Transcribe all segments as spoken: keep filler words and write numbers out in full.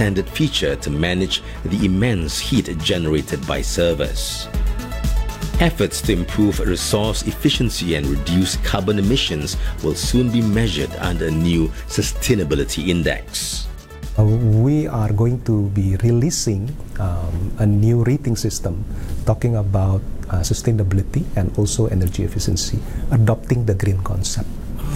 standard feature to manage the immense heat generated by servers. Efforts to improve resource efficiency and reduce carbon emissions will soon be measured under a new sustainability index. Uh, we are going to be releasing um, a new rating system talking about uh, sustainability and also energy efficiency, adopting the green concept.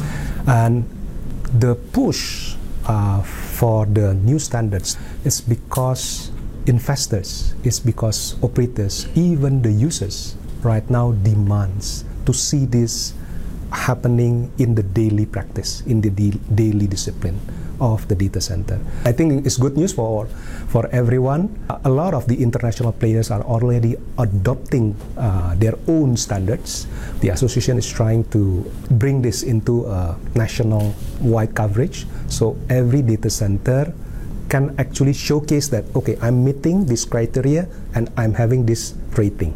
And the push uh, for the new standards is because investors, is because operators, even the users right now demands to see this happening in the daily practice, in the daily discipline of the data center. I think it's good news for for everyone. A lot of the international players are already adopting uh, their own standards. The association is trying to bring this into a national wide coverage, so every data center can actually showcase that, okay, I'm meeting this criteria and I'm having this rating,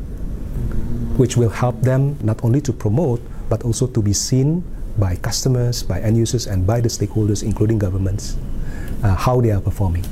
which will help them not only to promote but also to be seen by customers, by end users, and by the stakeholders, including governments, uh, how they are performing.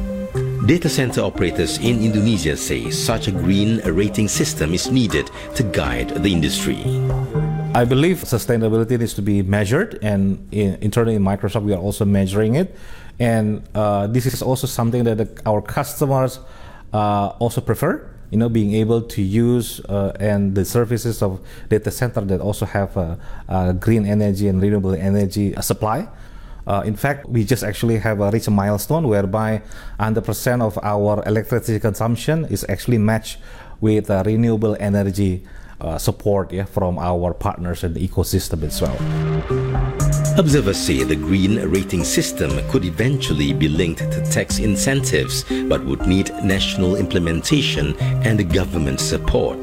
Data center operators in Indonesia say such a green rating system is needed to guide the industry. I believe sustainability needs to be measured, and in, internally in Microsoft we are also measuring it. And uh, this is also something that the, our customers uh, also prefer. You know, being able to use uh, and the services of data center that also have a, a green energy and renewable energy supply. Uh, in fact, we just actually have uh, reached a milestone whereby one hundred percent of our electricity consumption is actually matched with uh, renewable energy uh, support, yeah, from our partners in the ecosystem as well. Observers say the green rating system could eventually be linked to tax incentives, but would need national implementation and government support.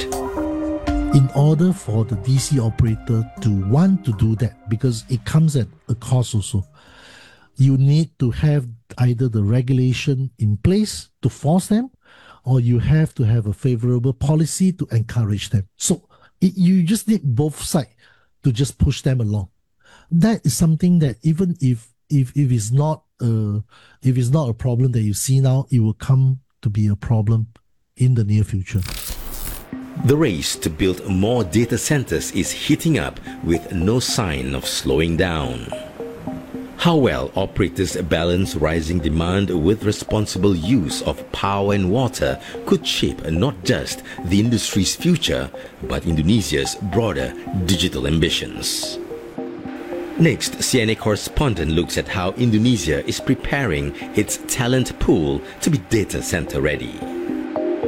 In order for the D C operator to want to do that, because it comes at a cost also, you need to have either the regulation in place to force them, or you have to have a favorable policy to encourage them. So it, you just need both sides to just push them along. That is something that even if if if it's not uh if it's not a problem that you see now, it will come to be a problem in the near future. The race to build more data centers is heating up with no sign of slowing down. How well operators balance rising demand with responsible use of power and water could shape not just the industry's future, but Indonesia's broader digital ambitions. Next, C N A correspondent looks at how Indonesia is preparing its talent pool to be data center ready.